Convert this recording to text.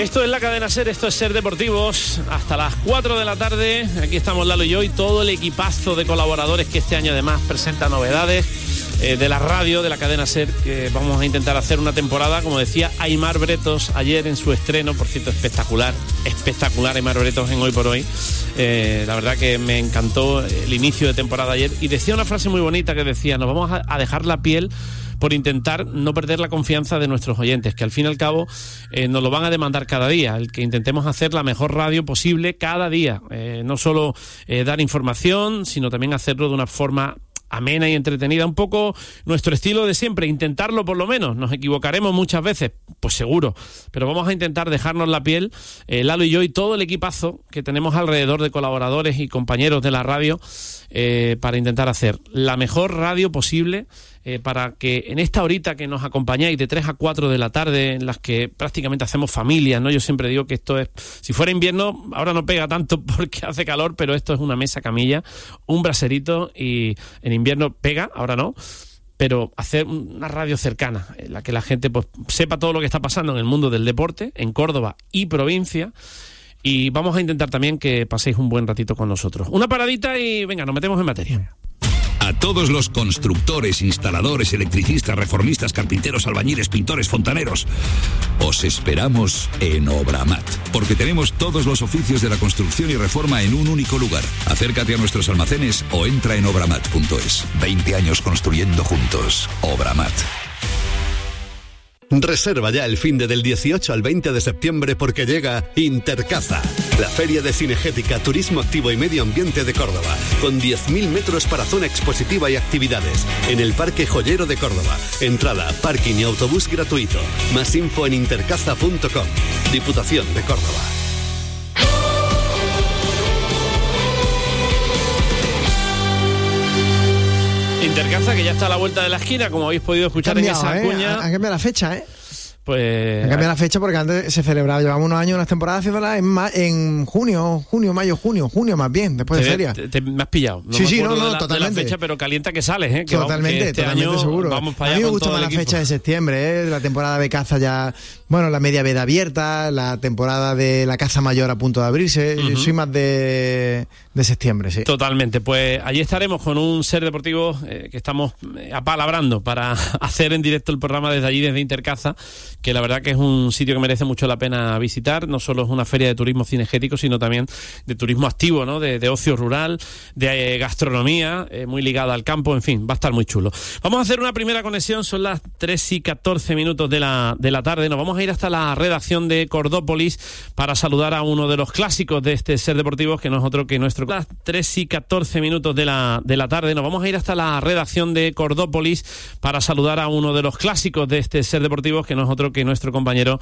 Esto es la cadena SER, esto es SER Deportivos, hasta las 4 de la tarde, aquí estamos Lalo y yo y todo el equipazo de colaboradores que este año además presenta novedades de la radio, de la cadena SER, que vamos a intentar hacer una temporada, como decía Aimar Bretos ayer en su estreno, por cierto, espectacular Aimar Bretos en Hoy por Hoy. La verdad que me encantó el inicio de temporada ayer y decía una frase muy bonita que decía: nos vamos a dejar la piel por intentar no perder la confianza de nuestros oyentes, que al fin y al cabo nos lo van a demandar cada día, el que intentemos hacer la mejor radio posible cada día, no solo dar información, sino también hacerlo de una forma amena y entretenida, un poco nuestro estilo de siempre, intentarlo por lo menos. Nos equivocaremos muchas veces, pues seguro, pero vamos a intentar dejarnos la piel, Lalo y yo y todo el equipazo que tenemos alrededor de colaboradores y compañeros de la radio, para intentar hacer la mejor radio posible, para que en esta horita que nos acompañáis de 3 a 4 de la tarde, en las que prácticamente hacemos familias, ¿no? Yo siempre digo que esto es, si fuera invierno, ahora no pega tanto porque hace calor, pero esto es una mesa camilla, un braserito, y en invierno pega, ahora no, pero hacer una radio cercana, en la que la gente pues sepa todo lo que está pasando en el mundo del deporte, en Córdoba y provincia. Y vamos a intentar también que paséis un buen ratito con nosotros. Una paradita y venga, nos metemos en materia. A todos los constructores, instaladores, electricistas, reformistas, carpinteros, albañiles, pintores, fontaneros, os esperamos en Obramat, porque tenemos todos los oficios de la construcción y reforma en un único lugar. Acércate a nuestros almacenes o entra en obramat.es. 20 años construyendo juntos. Obramat. Reserva ya el finde del 18 al 20 de septiembre porque llega Intercaza, la feria de cinegética, turismo activo y medio ambiente de Córdoba, con 10.000 metros para zona expositiva y actividades, en el Parque Joyero de Córdoba. Entrada, parking y autobús gratuito. Más info en intercaza.com. Diputación de Córdoba. Intercaza, que ya está a la vuelta de la esquina, como habéis podido escuchar en esa cuña. Han cambiado la fecha, Pues... Han cambiado la fecha porque antes se celebraba, llevamos unos años, unas temporadas haciéndola en junio, más bien, después de feria. Me has pillado. No sí, totalmente. De la fecha, pero calienta que sales, que totalmente, que totalmente año seguro. Vamos para allá. A mí me con gusta todo más la el equipo. fecha de septiembre, la temporada de caza ya, bueno, la media veda abierta, la temporada de la caza mayor a punto de abrirse. Yo soy más de septiembre, sí. Totalmente, pues allí estaremos con un SER Deportivo que estamos apalabrando para hacer en directo el programa desde allí, desde Intercaza, que la verdad que es un sitio que merece mucho la pena visitar. No solo es una feria de turismo cinegético, sino también de turismo activo, ¿no? De ocio rural, de gastronomía, muy ligada al campo, en fin, va a estar muy chulo. Vamos a hacer una primera conexión, son las 3:14 de la tarde, nos vamos a ir hasta la redacción de Cordópolis para saludar a uno de los clásicos de este SER Deportivo, que no es otro que nuestro... Las 3:14 de la tarde, nos vamos a ir hasta la redacción de Cordópolis para saludar a uno de los clásicos de este SER Deportivo, que no es otro que nuestro compañero